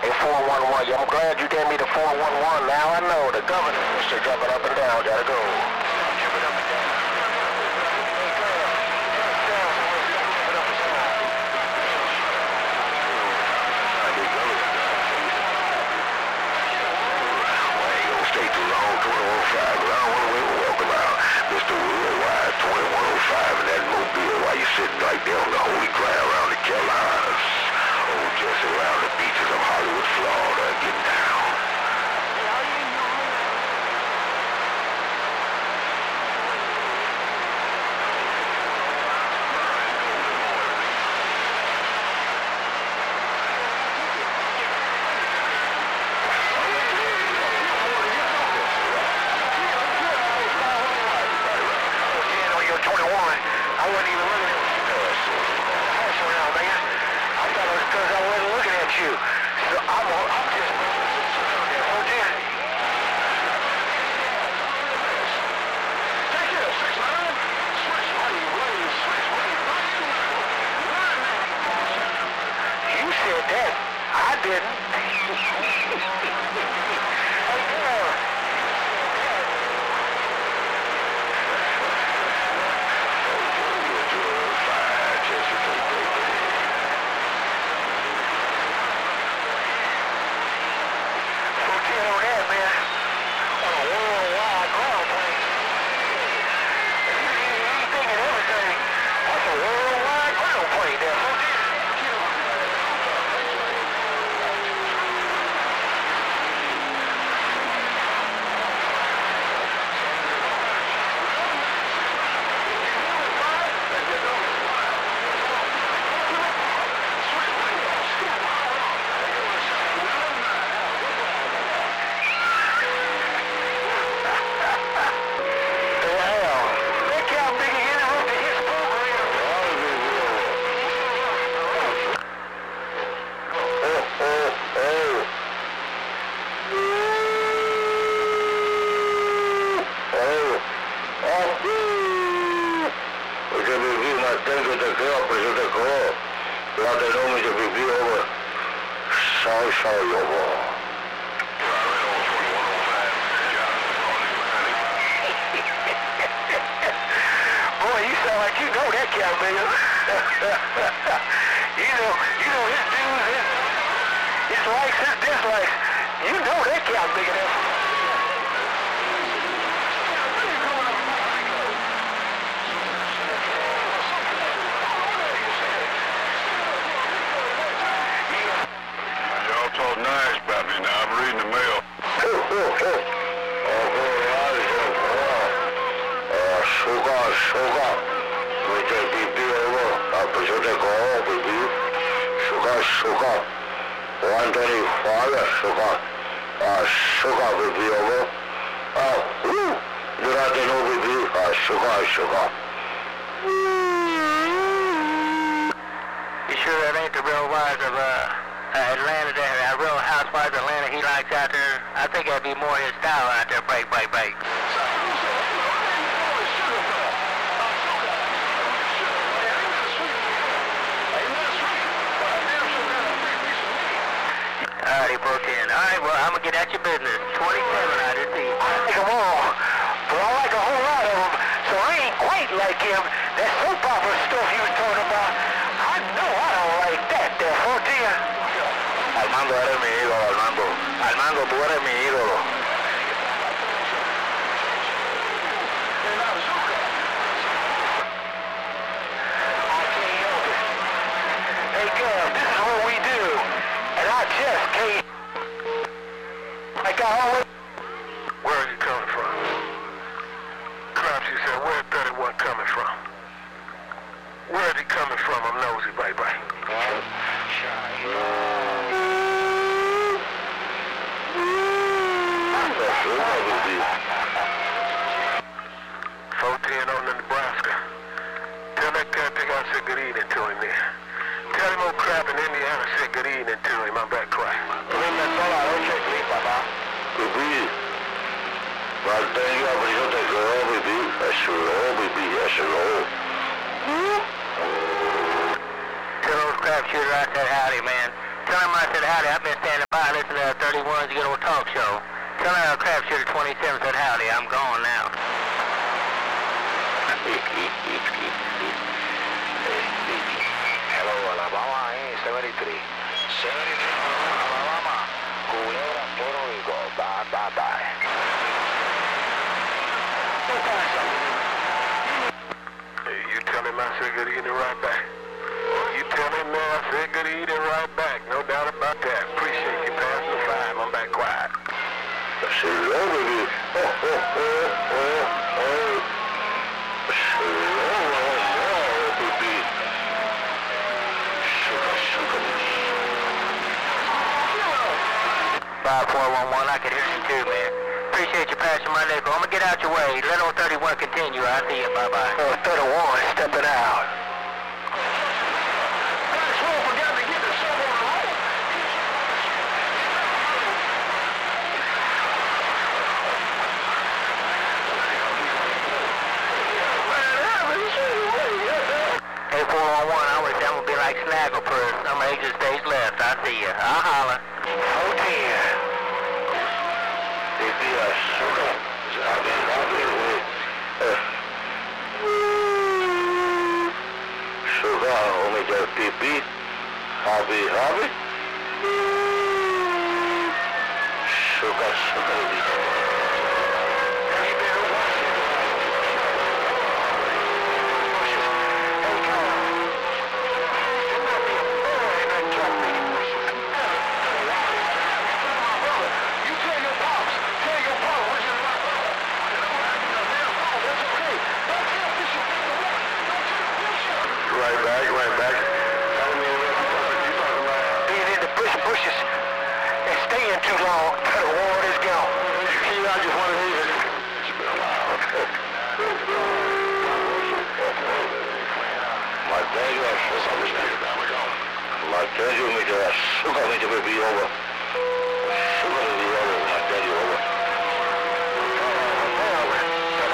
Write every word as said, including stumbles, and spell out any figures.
Hey, four one one, yeah, I'm glad you gave me the four one one. Now I know the governor is jumping up and down. Gotta go. Jumping up and down. Stay too long, twenty-one oh five. I don't want to wait. Welcome out, Mister Worldwide, twenty-one oh five, and that mobile while you sitting right there on the holy ground around the Carolinas. Oh, just around the beaches of Hollywood, Florida, getting down. I wasn't even looking at you. Hash around, man. I thought it was because I wasn't looking at you. So I'm, I'm just... Okay. Take it, six nine. Switch lane, lane, switch lane. You said that. I didn't. Hey, girl. Boy, you sound like you know that guy, man. you know, you know his dudes, his, his likes, his dislikes. You know that guy big enough. Y'all talk nice about me now. I'm reading the mail. Sugar, sugar, with the B B over, I put the gold, baby. Sugar, sugar, one twenty-five, sugar, uh, sugar, baby, over. Oh, woo, you don't know, baby, uh, sugar, sugar. You sure that ain't the real wives of, uh, uh, Atlanta, that uh, real housewives of Atlanta he likes out there? I think that'd be more his style out there, break, break, break. Alright, broke in. Alright, well, I'm gonna get at your business. twenty-seven, I just see. I like them all, but I like a whole lot of them, so I ain't quite like him. That soap opera stuff he was talking about, I know I don't like that, there, fourteen. Armando, eres mi ídolo, Armando. Armando, tú eres mi ídolo. Hey, girl, this is what we do. And I just can't. Like I always. Where are you coming from? Cropsy said, where thirty-one coming from? Where is he coming from? I'm nosy, bye bye. fourteen on the Nebraska. Tell that cat thing I said good evening to him there. Tell him old crap in Indiana said good evening to him. I'm back crying. Baby, mantenga brillo te quedó, baby. Hello, baby, hello. Tell those crap shooters I said howdy, man. Tell him I said howdy. I've been standing by listening to thirty-one's good old talk show. Tell him uh, Crapshooter twenty-seven said howdy. I'm gone now. Hello, Alabama, eh? seventy-three. seventy-three, Alabama. Culebra, Puerto Rico. Bye, bye, bye. Hey, you tell him I said good evening right back. You tell him, man, I said good evening right back. No doubt about that. Appreciate you passing the five. I'm back quiet. Celebrity. Oh, oh, oh, oh, oh. Celebrity. Sugar, sugar. five four one one, I can hear you too, man. Appreciate you passing my nickel. I'm gonna get out your way. Let old thirty-one continue. I'll see you. Bye-bye. Oh, thirty-one, stepping out. eight four one one, I wish that would be like Snagglepuss. I'm gonna exit stage left. I'll see you. I'll holler. Oh, dear. If you are sugar, I'll be happy with sugar, omega T P, happy, happy. Sugar, sugar. Right back, right back. Being in the bush bushes and staying too long, the ward is gone. See, I just want to hear it. It's been a while. My dad, my dad, me to be over.